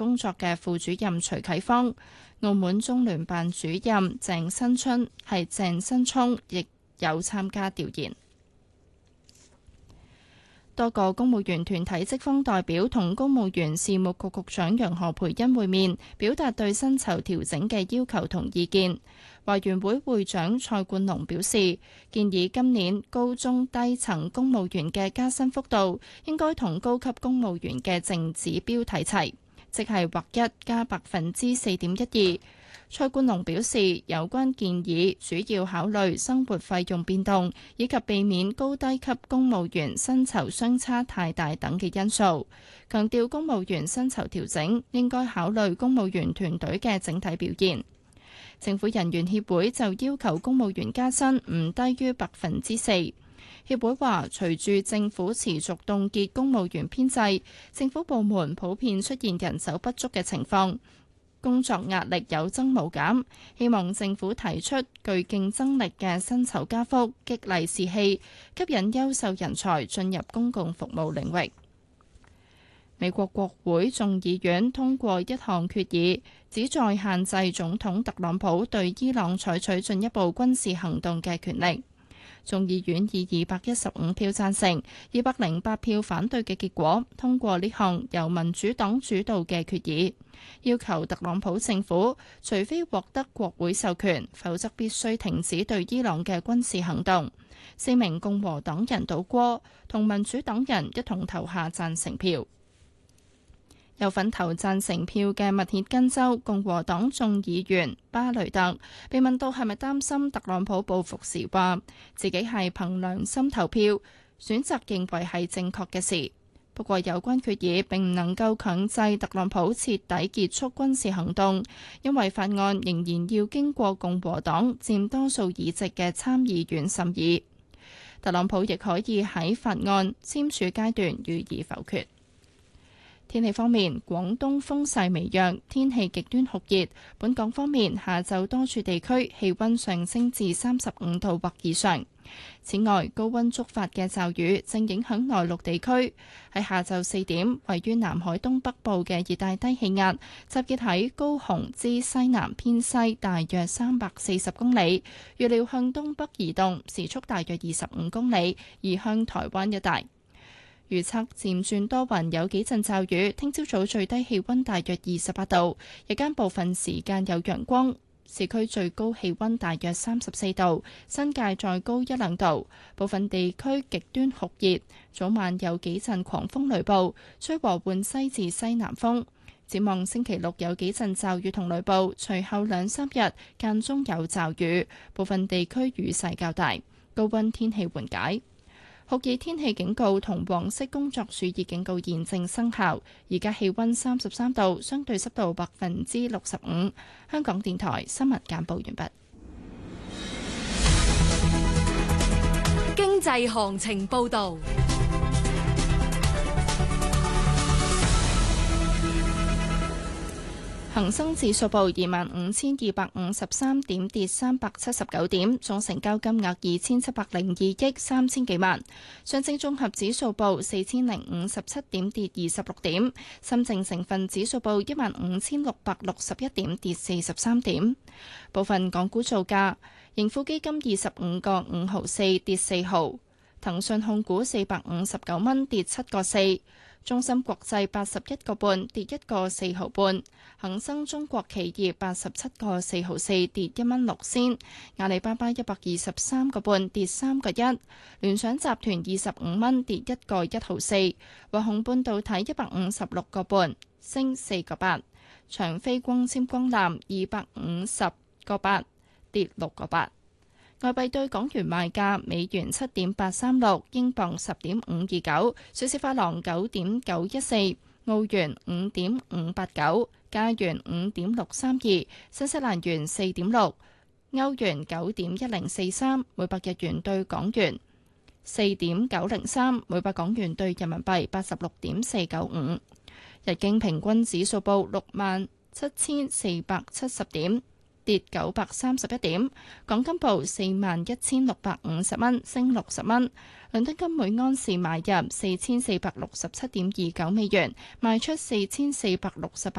工作嘅副主任徐啟芳。澳門中聯辦主任鄭新聰亦有參加調研。多個公務員團體職方代表同公務員事務局局長楊何蓓茵會面，表達對薪酬調整嘅要求同意見。華員會會長蔡冠龍表示，建議今年高中低層公務員嘅加薪幅度應該同高級公務員嘅淨指標睇齊，即係劃一加4.12%。蔡冠龍表示，有關建議主要考慮生活費用變動，以及避免高低級公務員薪酬相差太大等嘅因素。強調公務員薪酬調整應該考慮公務員團隊嘅整體表現。政府人員協會就要求公務員加薪唔低於4%。協會話，隨住政府持續凍結公務員編制，政府部門普遍出現人手不足嘅情況，工作壓力有增無減，希望政府提出具競爭力嘅薪酬加幅，激勵士氣，吸引優秀人才進入公共服務領域。美國國會眾議院通過一項決議，旨在限制總統特朗普對伊朗採取進一步軍事行動嘅權力。眾議院以215票贊成、208票反對嘅結果，通過呢項由民主黨主導嘅決議，要求特朗普政府除非獲得國會授權，否則必須停止對伊朗嘅軍事行動。4名共和黨人倒戈，同民主黨人一同投下贊成票。有份投贊成票嘅密歇根州共和黨眾議員巴雷特被問到係咪擔心特朗普報復時，話自己係憑良心投票，選擇認為係正確嘅事。不過有關決議並唔能夠強制特朗普徹底結束軍事行動，因為法案仍然要經過共和黨佔多數議席嘅參議院審議。特朗普亦可以喺法案簽署階段予以否決。天氣方面，廣東風勢微弱，天氣極端酷熱。本港方面，下晝多處地區氣溫上升至35度或以上。此外，高溫觸發嘅驟雨正影響內陸地區。喺下晝4點，位於南海東北部嘅熱帶低氣壓集結喺高雄之西南偏西大約340公里，預料向東北移動，時速大約25公里，移向台灣一帶。預測漸轉多雲，有幾陣驟雨。聽朝早最低氣溫大約28度，日間部分時間有陽光。市區最高氣溫大約34度，新界再高1-2度。部分地區極端酷熱，早晚有幾陣狂風雷暴，吹和緩西至西南風。展望星期六有幾陣驟雨同雷暴，隨後2-3日間中有驟雨，部分地區雨勢較大。高溫天氣緩解。酷熱天氣警告同黃色工作暑熱警告現正生效。而家氣溫33度，相對濕度65%。香港電台新聞簡報完畢。 經濟行情報道。 恒生指數報25,253點，跌379點，總成交金額2,702億3千幾萬。上證綜合指數報4,057點，跌26點。深證成分指數報15,661點，跌43點。部分港股造價：盈富基金25個5毫4，跌4毫；騰訊控股459蚊，跌7個4。中芯國際81個半，跌1個4毫半；恒生中國企業87個4毫4，跌1蚊6仙；阿里巴巴123個半，跌3個1；聯想集團25蚊，跌1個1毫4；華虹半導體156個半，升4個8；長飛光纖光纜250個8，跌6個8。外幣對港元賣價：美元7.836，英鎊10.529，瑞士法郎9.914，澳元5.589，加元5.632，新西蘭元4.6，歐元9.1043，每百日元對港元4.903，每百港元對人民幣86.495。日經平均指數報67,470點，跌931點。港金報41,650蚊，升60蚊。倫敦金每安士買入4467.29美元，賣出4468